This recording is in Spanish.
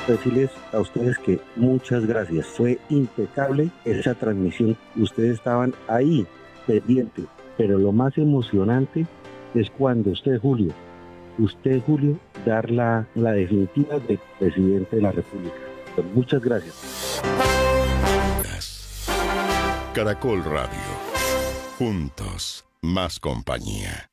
decirles a ustedes que muchas gracias. Fue impecable esa transmisión. Ustedes estaban ahí, pendientes. Pero lo más emocionante es cuando usted, Julio, dar la definitiva de presidente de la República. Pues muchas gracias. Caracol Radio. Juntos, más compañía.